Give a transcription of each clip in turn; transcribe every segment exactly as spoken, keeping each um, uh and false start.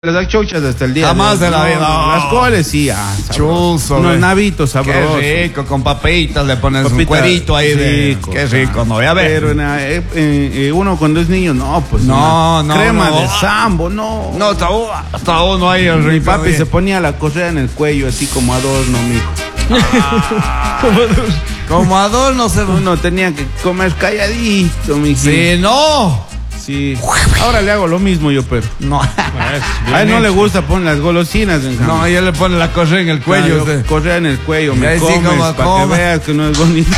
Las chochas hasta el día. Jamás de la vida. No, las coles sí, ah, chuzo. Unos navitos sabrosos. Qué rico, con papitas le pones Papita, un cuerito ahí de... rico, Qué rico, no, ya ves. Pero eh, eh, eh, uno cuando es niño, no, pues no, no, crema no. de sambo, no. No, hasta uno, hasta uno ahí el Mi rico. papi bien. se ponía la correa en el cuello así como adorno, mijo. Ah, como adorno se... Uno tenía que comer calladito, mijo. Sí, no. Sí. Ahora le hago lo mismo yo, pero. No. A él no le gusta poner las golosinas. En No, ella le pone la correa en el cuello. Claro, usted. correa en el cuello, me ahí sí, comes como para que come. veas que no es bonito.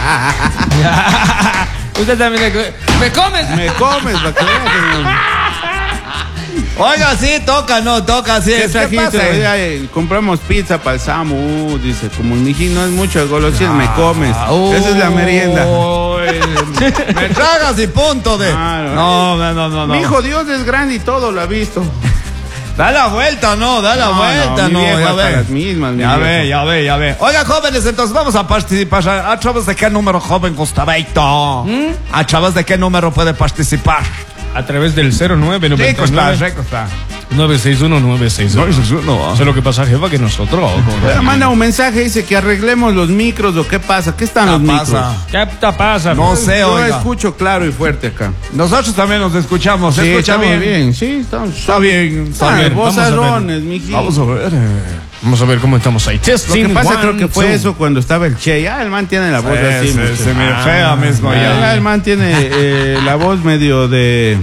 Usted también le... ¿Me comes? Me comes para que veas que no. Oiga, sí, toca, no, toca, sí. ¿Qué ¿Qué trajiste? pasa? Ya, eh, compramos pizza para el Samu. Uh, dice, como el mijín no es mucho de golosinas, me comes. Uy, Esa es la merienda. Me tragas y punto de. Claro. No, no, no, no. no. Mi hijo Dios es grande y todo lo ha visto. Da la vuelta, no, da la No, vuelta, no, no, mi viejo ya hasta ve. las mismas, mi Ya viejo. ve, ya ve, ya ve. Oiga, jóvenes, entonces vamos a participar. ¿A través de qué número, joven Gustaveito? ¿Mm? ¿A través de qué número puede participar? A través del cero nueve Rico noventa y está, nueve rico está. nueve seis uno nueve seis uno. Eso es lo que pasa, jefa, que nosotros... Pero manda un mensaje, dice que arreglemos los micros o qué pasa. ¿Qué están ¿Qué los micros? pasa? ¿Qué te pasa? No sé, Yo oiga. escucho claro y fuerte acá. Nosotros también nos escuchamos. ¿Se Sí, escucha estamos bien? bien. Sí, estamos. Está bien, está Ah, bien. vamos a ver. vozarones, mijito. Vamos a ver. Vamos a ver cómo estamos ahí. Lo Testing, que pasa one, creo que fue two. eso cuando estaba el Che. Ya el man tiene la voz así. Sí, mucho. sí, se mira fea mismo Ya, ya. ya el man tiene eh, la voz medio de...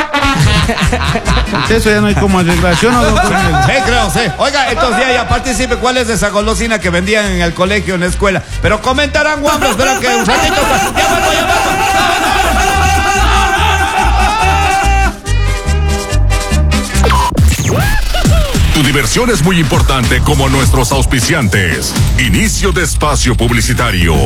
Eso ya no hay cómo arreglar. ¿Sí o no, don Cornelio? Sí, creo, sí. Oiga, entonces ya, ya participe. ¿Cuál es esa golosina que vendían en el colegio, en la escuela? Pero comentarán, guambos, espera que un ratito. ¡Ya vuelvo, ya vuelvo! Tu diversión es muy importante como nuestros auspiciantes. Inicio de espacio publicitario.